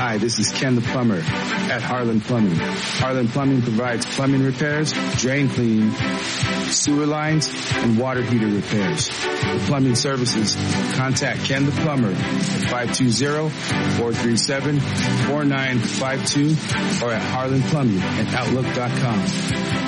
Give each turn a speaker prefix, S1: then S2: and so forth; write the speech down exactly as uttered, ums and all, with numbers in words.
S1: Hi, this is Ken the Plumber at Harlan Plumbing. Harlan Plumbing provides plumbing repairs, drain cleaning, sewer lines, and water heater repairs. For plumbing services, contact Ken the Plumber at five two zero, four three seven, four nine five two or at harlan plumbing at outlook dot com.